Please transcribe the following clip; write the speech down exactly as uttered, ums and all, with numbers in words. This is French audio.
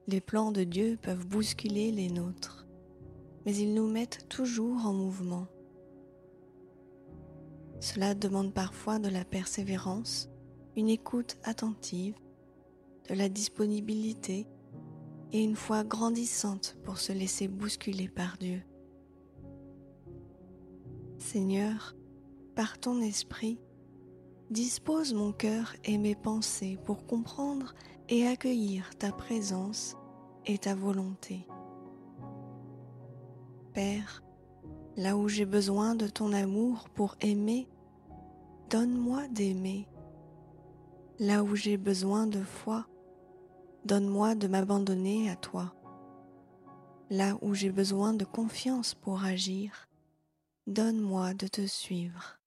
Les plans de Dieu peuvent bousculer les nôtres, mais ils nous mettent toujours en mouvement. Cela demande parfois de la persévérance, une écoute attentive, de la disponibilité et une foi grandissante pour se laisser bousculer par Dieu. Seigneur, par ton esprit, dispose mon cœur et mes pensées pour comprendre et accueillir ta présence et ta volonté. Père, là où j'ai besoin de ton amour pour aimer, donne-moi d'aimer. Là où j'ai besoin de foi, donne-moi de m'abandonner à toi. Là où j'ai besoin de confiance pour agir, donne-moi de te suivre.